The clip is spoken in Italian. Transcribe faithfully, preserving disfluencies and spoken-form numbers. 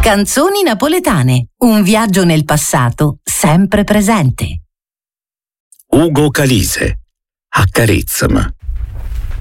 Canzoni napoletane, un viaggio nel passato sempre presente. Ugo Calise, Accarezzami.